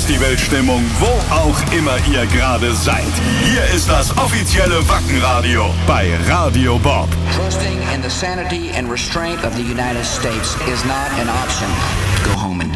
Festivalstimmung, wo auch immer ihr gerade seid. Hier ist das offizielle Wackenradio bei Radio Bob. Trusting in the sanity and restraint of the United States is not an option. Go home and